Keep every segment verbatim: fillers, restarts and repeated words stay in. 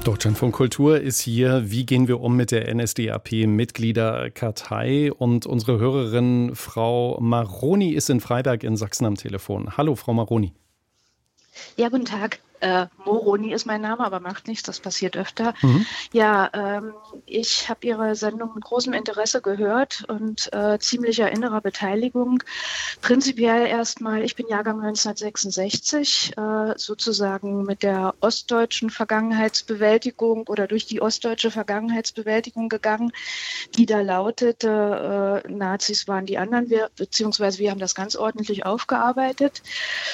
Deutschlandfunk Kultur ist hier. Wie gehen wir um mit der N S D A P-Mitgliederkartei? Und unsere Hörerin Frau Maroni ist in Freiberg in Sachsen am Telefon. Hallo, Frau Maroni. Ja, guten Tag. Äh, Moroni ist mein Name, aber macht nichts, das passiert öfter. Mhm. Ja, ähm, ich habe Ihre Sendung mit großem Interesse gehört und äh, ziemlicher innerer Beteiligung. Prinzipiell erstmal, ich bin Jahrgang neunzehnhundertsechsundsechzig, äh, sozusagen mit der ostdeutschen Vergangenheitsbewältigung oder durch die ostdeutsche Vergangenheitsbewältigung gegangen, die da lautete, äh, Nazis waren die anderen, wir, beziehungsweise wir haben das ganz ordentlich aufgearbeitet.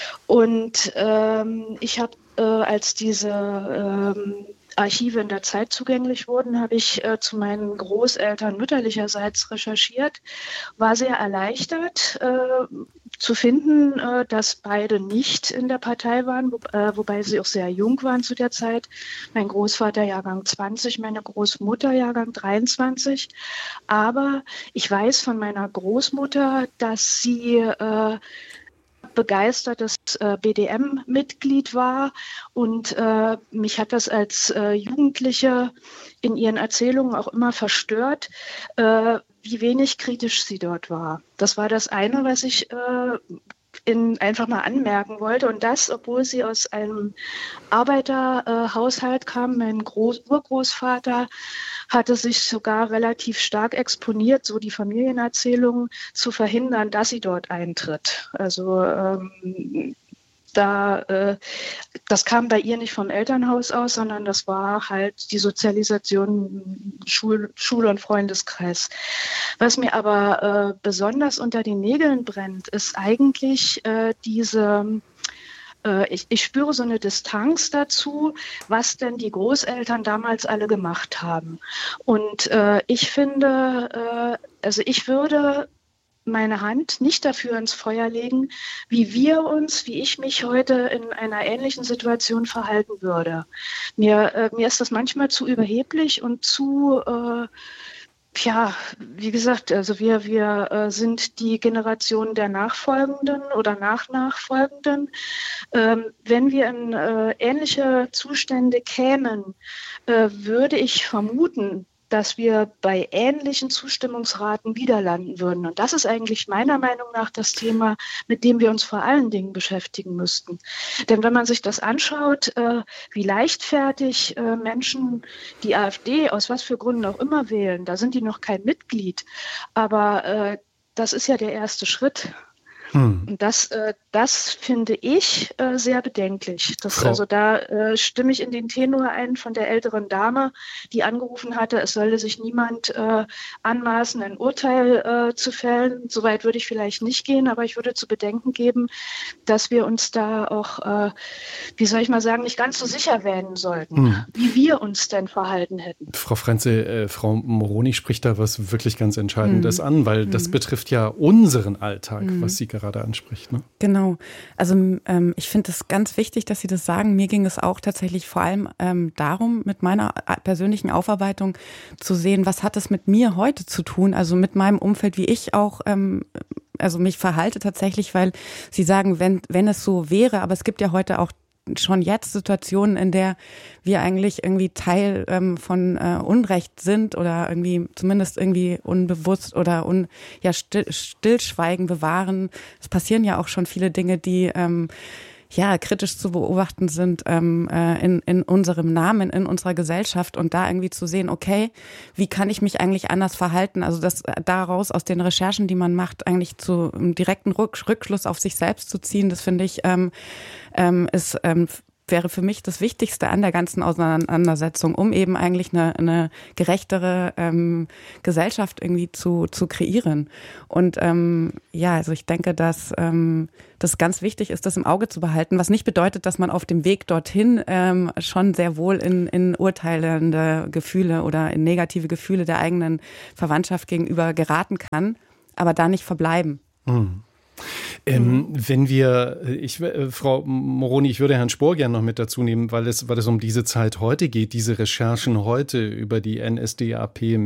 Und ähm, ich habe Äh, als diese ähm, Archive in der Zeit zugänglich wurden, habe ich äh, zu meinen Großeltern mütterlicherseits recherchiert, war sehr erleichtert äh, zu finden, äh, dass beide nicht in der Partei waren, wo, äh, wobei sie auch sehr jung waren zu der Zeit. Mein Großvater Jahrgang zwanzig, meine Großmutter Jahrgang dreiundzwanzig. Aber ich weiß von meiner Großmutter, dass sie äh, begeistertes äh, B D M-Mitglied war und äh, mich hat das als äh, Jugendliche in ihren Erzählungen auch immer verstört, äh, wie wenig kritisch sie dort war. Das war das eine, was ich äh, in, einfach mal anmerken wollte, und das, obwohl sie aus einem Arbeiterhaushalt äh, kam. Mein Groß- Urgroßvater hatte sich sogar relativ stark exponiert, so die Familienerzählungen, zu verhindern, dass sie dort eintritt. Also ähm, da, äh, das kam bei ihr nicht vom Elternhaus aus, sondern das war halt die Sozialisation, Schul- Schule und Freundeskreis. Was mir aber äh, besonders unter den Nägeln brennt, ist eigentlich äh, diese Ich, ich spüre so eine Distanz dazu, was denn die Großeltern damals alle gemacht haben. Und äh, ich finde, äh, also ich würde meine Hand nicht dafür ins Feuer legen, wie wir uns, wie ich mich heute in einer ähnlichen Situation verhalten würde. Mir, äh, mir ist das manchmal zu überheblich und zu äh, Ja, wie gesagt, also wir, wir äh, sind die Generation der Nachfolgenden oder Nachnachfolgenden. Ähm, wenn wir in äh, ähnliche Zustände kämen, äh, würde ich vermuten, dass wir bei ähnlichen Zustimmungsraten wieder landen würden. Und das ist eigentlich meiner Meinung nach das Thema, mit dem wir uns vor allen Dingen beschäftigen müssten. Denn wenn man sich das anschaut, äh, wie leichtfertig äh, Menschen die AfD aus was für Gründen auch immer wählen, da sind die noch kein Mitglied. Aber äh, das ist ja der erste Schritt. Hm. Und das, äh, das finde ich äh, sehr bedenklich. Das, Frau- also da äh, stimme ich in den Tenor ein von der älteren Dame, die angerufen hatte, es solle sich niemand äh, anmaßen, ein Urteil äh, zu fällen. Soweit würde ich vielleicht nicht gehen, aber ich würde zu bedenken geben, dass wir uns da auch, äh, wie soll ich mal sagen, nicht ganz so sicher werden sollten, Hm. wie wir uns denn verhalten hätten. Frau Frenzel, äh, Frau Moroni spricht da was wirklich ganz Entscheidendes Mhm. an, weil das Mhm. betrifft ja unseren Alltag, Mhm. was sie gerade anspricht. Ne? Genau. Also ähm, ich finde es ganz wichtig, dass Sie das sagen. Mir ging es auch tatsächlich vor allem ähm, darum, mit meiner persönlichen Aufarbeitung zu sehen, was hat es mit mir heute zu tun, also mit meinem Umfeld, wie ich auch ähm, also mich verhalte tatsächlich, weil Sie sagen, wenn wenn es so wäre, aber es gibt ja heute auch schon jetzt Situationen, in der wir eigentlich irgendwie Teil ähm, von äh, Unrecht sind oder irgendwie zumindest irgendwie unbewusst oder un, ja, still, Stillschweigen bewahren. Es passieren ja auch schon viele Dinge, die ähm, ja kritisch zu beobachten sind ähm, äh, in, in unserem Namen, in unserer Gesellschaft, und da irgendwie zu sehen, okay, wie kann ich mich eigentlich anders verhalten? Also das daraus aus den Recherchen, die man macht, eigentlich zu einem direkten Rück, Rückschluss auf sich selbst zu ziehen, das finde ich ähm, ähm, ist ähm, wäre für mich das Wichtigste an der ganzen Auseinandersetzung, um eben eigentlich eine, eine gerechtere ähm, Gesellschaft irgendwie zu, zu kreieren. Und ähm, ja, also ich denke, dass ähm, das ganz wichtig ist, das im Auge zu behalten, was nicht bedeutet, dass man auf dem Weg dorthin ähm, schon sehr wohl in, in urteilende Gefühle oder in negative Gefühle der eigenen Verwandtschaft gegenüber geraten kann, aber da nicht verbleiben. Mhm. Ähm, wenn wir, ich, äh, Frau Moroni, ich würde Herrn Spohr gerne noch mit dazu nehmen, weil es, weil es um diese Zeit heute geht, diese Recherchen heute über die N S D A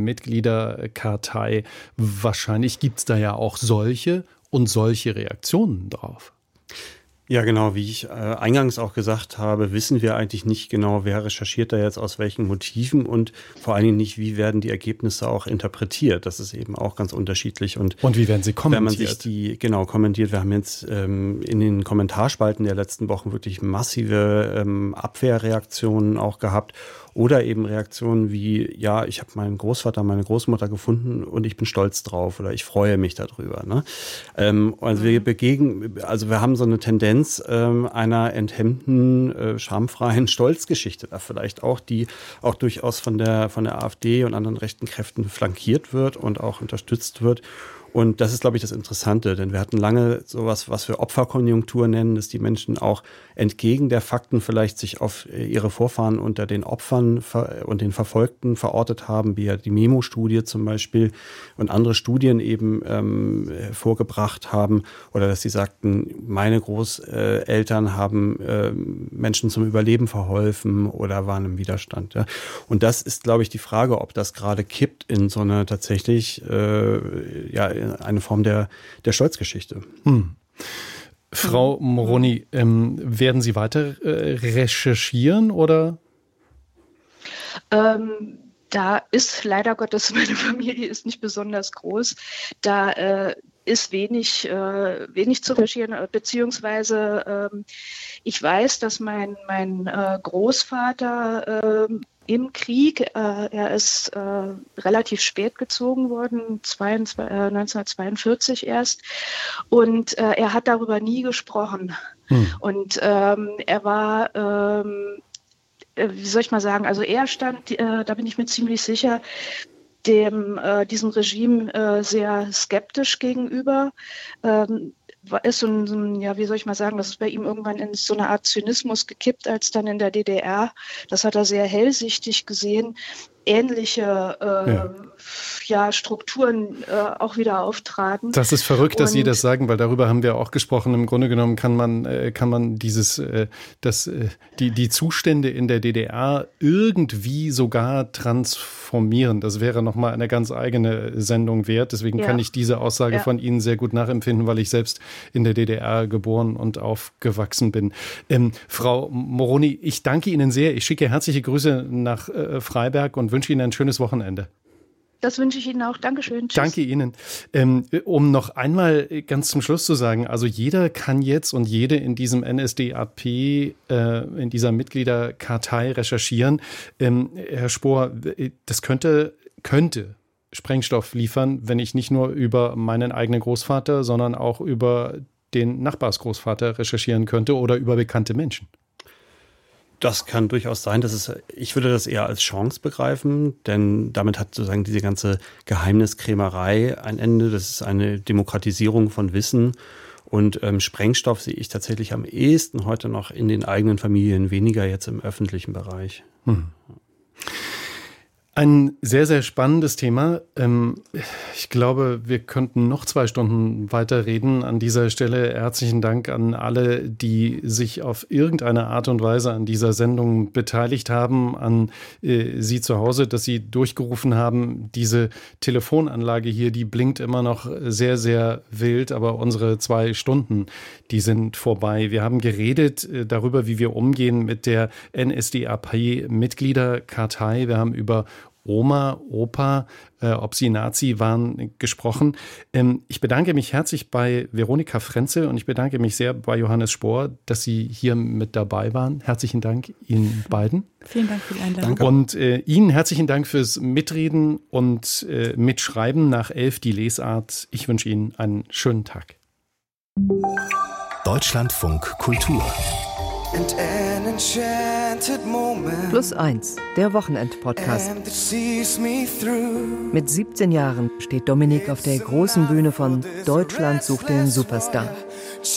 P-Mitgliederkartei. Wahrscheinlich gibt es da ja auch solche und solche Reaktionen drauf. Ja, genau. Wie ich äh, eingangs auch gesagt habe, wissen wir eigentlich nicht genau, wer recherchiert da jetzt aus welchen Motiven und vor allen Dingen nicht, wie werden die Ergebnisse auch interpretiert. Das ist eben auch ganz unterschiedlich. Und, und wie werden sie kommentiert? Wenn man sich die, genau, kommentiert. Wir haben jetzt ähm, in den Kommentarspalten der letzten Wochen wirklich massive ähm, Abwehrreaktionen auch gehabt. Oder eben Reaktionen wie, ja, ich habe meinen Großvater, meine Großmutter gefunden und ich bin stolz drauf oder ich freue mich darüber. Ne? Ähm, also wir begegnen, also wir haben so eine Tendenz ähm, einer enthemmten, äh, schamfreien Stolzgeschichte da vielleicht auch, die auch durchaus von der von der AfD und anderen rechten Kräften flankiert wird und auch unterstützt wird. Und das ist, glaube ich, das Interessante, denn wir hatten lange sowas, was wir Opferkonjunktur nennen, dass die Menschen auch entgegen der Fakten vielleicht sich auf ihre Vorfahren unter den Opfern und den Verfolgten verortet haben, wie ja die Memo-Studie zum Beispiel und andere Studien eben ähm, vorgebracht haben, oder dass sie sagten, meine Großeltern haben äh, Menschen zum Überleben verholfen oder waren im Widerstand. Ja. Und das ist, glaube ich, die Frage, ob das gerade kippt in so eine tatsächlich äh, ja eine Form der, der Stolzgeschichte. Hm. Frau Moroni, ähm, werden Sie weiter äh, recherchieren oder? Ähm, da ist leider Gottes, meine Familie ist nicht besonders groß. Da äh, ist wenig, äh, wenig zu recherchieren, beziehungsweise äh, ich weiß, dass mein, mein äh, Großvater äh, im Krieg, äh, er ist äh, relativ spät gezogen worden, neunzehnhundertzweiundvierzig erst, und äh, er hat darüber nie gesprochen. Hm. Und ähm, er war, ähm, wie soll ich mal sagen, also er stand, äh, da bin ich mir ziemlich sicher, dem äh, diesem Regime äh, sehr skeptisch gegenüber. Ähm, ist so ein, so ein, ja, wie soll ich mal sagen, das ist bei ihm irgendwann in so eine Art Zynismus gekippt, als dann in der D D R, das hat er sehr hellsichtig gesehen, ähnliche äh, ja. Ja, Strukturen äh, auch wieder auftraten. Das ist verrückt, dass und, Sie das sagen, weil darüber haben wir auch gesprochen. Im Grunde genommen kann man, äh, kann man dieses, äh, das, äh, die, die Zustände in der D D R irgendwie sogar transformieren. Das wäre nochmal eine ganz eigene Sendung wert. Deswegen ja. kann ich diese Aussage ja. von Ihnen sehr gut nachempfinden, weil ich selbst in der D D R geboren und aufgewachsen bin. Ähm, Frau Moroni, ich danke Ihnen sehr. Ich schicke herzliche Grüße nach äh, Freiberg und wünsche Ihnen ein schönes Wochenende. Das wünsche ich Ihnen auch. Dankeschön. Tschüss. Danke Ihnen. Ähm, um noch einmal ganz zum Schluss zu sagen, also jeder kann jetzt und jede in diesem N S D A P, äh, in dieser Mitgliederkartei recherchieren. Ähm, Herr Spohr, das könnte, könnte Sprengstoff liefern, wenn ich nicht nur über meinen eigenen Großvater, sondern auch über den Nachbarsgroßvater recherchieren könnte oder über bekannte Menschen. Das kann durchaus sein. Das ist, ich würde das eher als Chance begreifen, denn damit hat sozusagen diese ganze Geheimniskrämerei ein Ende. Das ist eine Demokratisierung von Wissen. Und ähm, Sprengstoff sehe ich tatsächlich am ehesten heute noch in den eigenen Familien, weniger jetzt im öffentlichen Bereich. Hm. Ein sehr, sehr spannendes Thema. Ich glaube, wir könnten noch zwei Stunden weiterreden. An dieser Stelle herzlichen Dank an alle, die sich auf irgendeine Art und Weise an dieser Sendung beteiligt haben, an Sie zu Hause, dass Sie durchgerufen haben. Diese Telefonanlage hier, die blinkt immer noch sehr, sehr wild, aber unsere zwei Stunden, die sind vorbei. Wir haben geredet darüber, wie wir umgehen mit der N S D A P-Mitgliederkartei. Wir haben über Oma, Opa, äh, ob sie Nazi waren, gesprochen. Ähm, ich bedanke mich herzlich bei Veronika Frenzel und ich bedanke mich sehr bei Johannes Spohr, dass Sie hier mit dabei waren. Herzlichen Dank Ihnen beiden. Vielen Dank für die Einladung. Danke. Und äh, Ihnen herzlichen Dank fürs Mitreden und äh, Mitschreiben nach elf, die Lesart. Ich wünsche Ihnen einen schönen Tag. Deutschlandfunk Kultur. Plus eins, der Wochenend-Podcast. Mit siebzehn Jahren steht Dominik auf der großen Bühne von Deutschland sucht den Superstar. Ich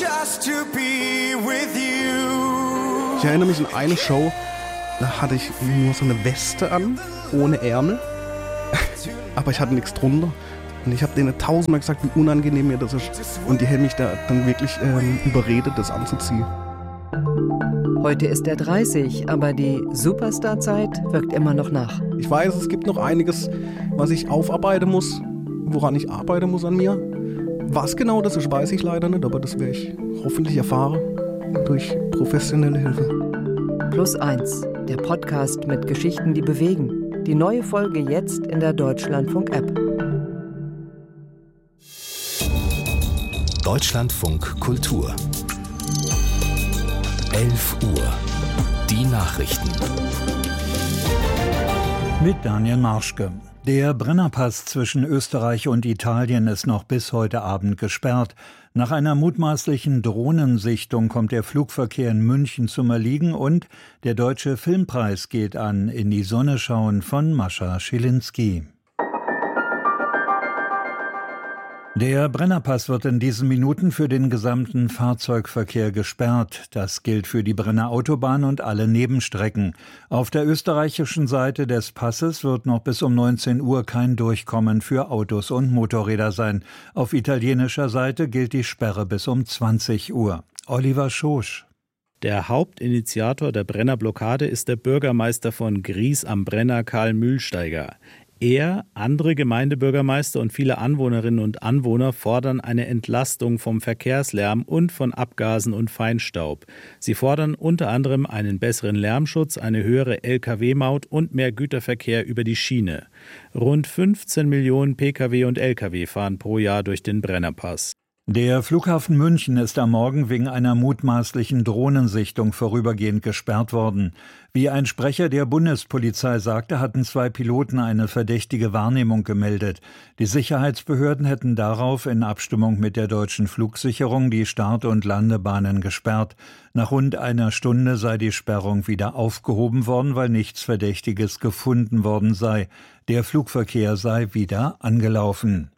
erinnere mich an eine Show, da hatte ich nur so eine Weste an, ohne Ärmel, aber ich hatte nichts drunter. Und ich habe denen tausendmal gesagt, wie unangenehm mir das ist. Und die haben mich da dann wirklich ähm, überredet, das anzuziehen. Heute ist er dreißig, aber die Superstar-Zeit wirkt immer noch nach. Ich weiß, es gibt noch einiges, was ich aufarbeiten muss, woran ich arbeiten muss an mir. Was genau das ist, weiß ich leider nicht, aber das werde ich hoffentlich erfahren. durch professionelle Hilfe. Plus eins, der Podcast mit Geschichten, die bewegen. Die neue Folge jetzt in der Deutschlandfunk-App. Deutschlandfunk Kultur. elf Uhr. Die Nachrichten. Mit Daniel Marschke. Der Brennerpass zwischen Österreich und Italien ist noch bis heute Abend gesperrt. Nach einer mutmaßlichen Drohnensichtung kommt der Flugverkehr in München zum Erliegen und der Deutsche Filmpreis geht an In die Sonne schauen von Mascha Schilinski. Der Brennerpass wird in diesen Minuten für den gesamten Fahrzeugverkehr gesperrt. Das gilt für die Brenner Autobahn und alle Nebenstrecken. Auf der österreichischen Seite des Passes wird noch bis um neunzehn Uhr kein Durchkommen für Autos und Motorräder sein. Auf italienischer Seite gilt die Sperre bis um zwanzig Uhr. Oliver Schosch. Der Hauptinitiator der Brennerblockade ist der Bürgermeister von Gries am Brenner, Karl Mühlsteiger. Er, andere Gemeindebürgermeister und viele Anwohnerinnen und Anwohner fordern eine Entlastung vom Verkehrslärm und von Abgasen und Feinstaub. Sie fordern unter anderem einen besseren Lärmschutz, eine höhere L K W-Maut und mehr Güterverkehr über die Schiene. Rund fünfzehn Millionen P K W und L K W fahren pro Jahr durch den Brennerpass. Der Flughafen München ist am Morgen wegen einer mutmaßlichen Drohnensichtung vorübergehend gesperrt worden. Wie ein Sprecher der Bundespolizei sagte, hatten zwei Piloten eine verdächtige Wahrnehmung gemeldet. Die Sicherheitsbehörden hätten darauf in Abstimmung mit der deutschen Flugsicherung die Start- und Landebahnen gesperrt. Nach rund einer Stunde sei die Sperrung wieder aufgehoben worden, weil nichts Verdächtiges gefunden worden sei. Der Flugverkehr sei wieder angelaufen.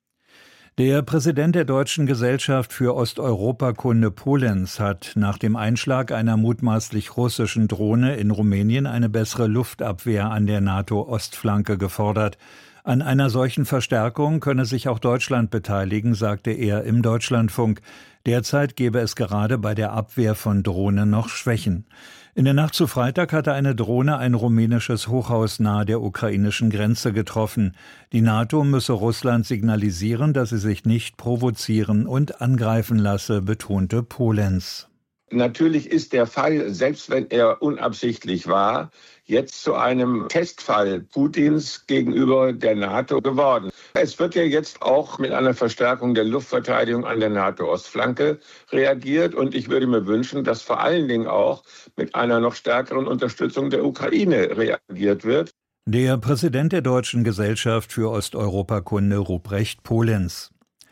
Der Präsident der Deutschen Gesellschaft für Osteuropakunde Polenz hat nach dem Einschlag einer mutmaßlich russischen Drohne in Rumänien eine bessere Luftabwehr an der NATO-Ostflanke gefordert. An einer solchen Verstärkung könne sich auch Deutschland beteiligen, sagte er im Deutschlandfunk. Derzeit gebe es gerade bei der Abwehr von Drohnen noch Schwächen. In der Nacht zu Freitag hatte eine Drohne ein rumänisches Hochhaus nahe der ukrainischen Grenze getroffen. Die NATO müsse Russland signalisieren, dass sie sich nicht provozieren und angreifen lasse, betonte Polenz. Natürlich ist der Fall, selbst wenn er unabsichtlich war, jetzt zu einem Testfall Putins gegenüber der NATO geworden. Es wird ja jetzt auch mit einer Verstärkung der Luftverteidigung an der NATO-Ostflanke reagiert. Und ich würde mir wünschen, dass vor allen Dingen auch mit einer noch stärkeren Unterstützung der Ukraine reagiert wird. Der Präsident der Deutschen Gesellschaft für Osteuropakunde, Ruprecht Polenz.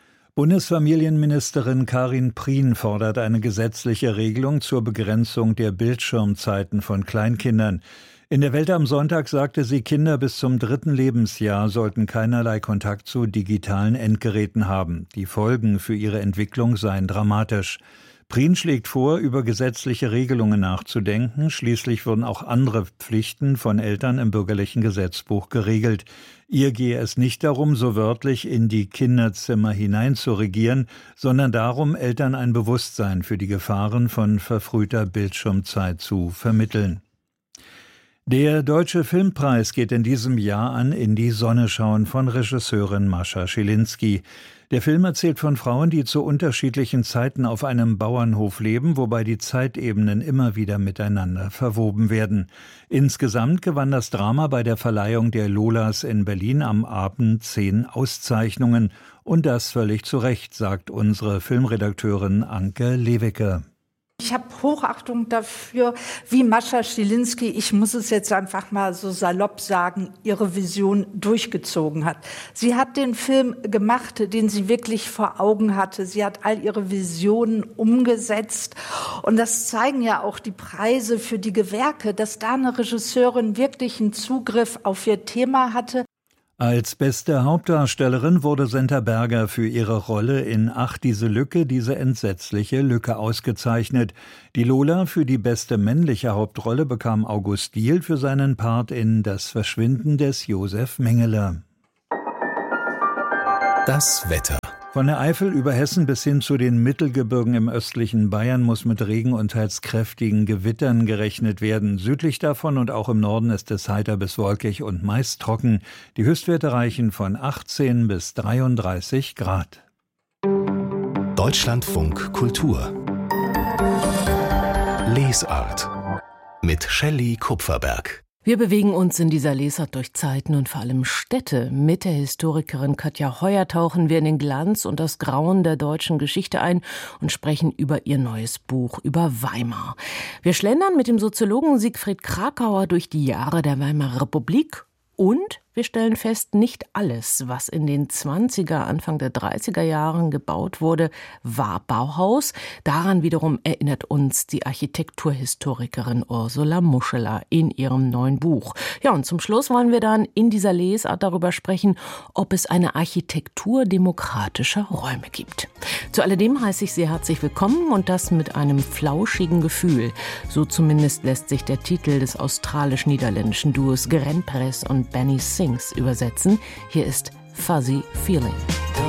Bundesfamilienministerin Karin Prien fordert eine gesetzliche Regelung zur Begrenzung der Bildschirmzeiten von Kleinkindern. In der Welt am Sonntag sagte sie, Kinder bis zum dritten Lebensjahr sollten keinerlei Kontakt zu digitalen Endgeräten haben. Die Folgen für ihre Entwicklung seien dramatisch. Prien schlägt vor, über gesetzliche Regelungen nachzudenken. Schließlich wurden auch andere Pflichten von Eltern im bürgerlichen Gesetzbuch geregelt. Ihr gehe es nicht darum, so wörtlich in die Kinderzimmer hinein zu regieren, sondern darum, Eltern ein Bewusstsein für die Gefahren von verfrühter Bildschirmzeit zu vermitteln. Der Deutsche Filmpreis geht in diesem Jahr an In die Sonne schauen von Regisseurin Mascha Schilinski. Der Film erzählt von Frauen, die zu unterschiedlichen Zeiten auf einem Bauernhof leben, wobei die Zeitebenen immer wieder miteinander verwoben werden. Insgesamt gewann das Drama bei der Verleihung der Lolas in Berlin am Abend zehn Auszeichnungen. Und das völlig zu Recht, sagt unsere Filmredakteurin Anke Lewicke. Ich habe Hochachtung dafür, wie Mascha Schilinski, ich muss es jetzt einfach mal so salopp sagen, ihre Vision durchgezogen hat. Sie hat den Film gemacht, den sie wirklich vor Augen hatte. Sie hat all ihre Visionen umgesetzt. Und das zeigen ja auch die Preise für die Gewerke, dass da eine Regisseurin wirklich einen Zugriff auf ihr Thema hatte. Als beste Hauptdarstellerin wurde Senta Berger für ihre Rolle in Ach, diese Lücke, diese entsetzliche Lücke ausgezeichnet. Die Lola für die beste männliche Hauptrolle bekam August Diehl für seinen Part in Das Verschwinden des Josef Mengele. Das Wetter. Von der Eifel über Hessen bis hin zu den Mittelgebirgen im östlichen Bayern muss mit Regen und teils kräftigen Gewittern gerechnet werden. Südlich davon und auch im Norden ist es heiter bis wolkig und meist trocken. Die Höchstwerte reichen von achtzehn bis dreiunddreißig Grad. Deutschlandfunk Kultur. Lesart mit Shelley Kupferberg. Wir bewegen uns in dieser Lesart durch Zeiten und vor allem Städte. Mit der Historikerin Katja Heuer tauchen wir in den Glanz und das Grauen der deutschen Geschichte ein und sprechen über ihr neues Buch über Weimar. Wir schlendern mit dem Soziologen Siegfried Krakauer durch die Jahre der Weimarer Republik und wir stellen fest, nicht alles, was in den zwanziger, Anfang der dreißiger Jahren gebaut wurde, war Bauhaus. Daran wiederum erinnert uns die Architekturhistorikerin Ursula Muscheler in ihrem neuen Buch. Ja, und zum Schluss wollen wir dann in dieser Lesart darüber sprechen, ob es eine Architektur demokratischer Räume gibt. Zu alledem heiße ich Sie herzlich willkommen und das mit einem flauschigen Gefühl. So zumindest lässt sich der Titel des australisch-niederländischen Duos Gren Press und Benny Sings übersetzen. Hier ist Fuzzy Feeling.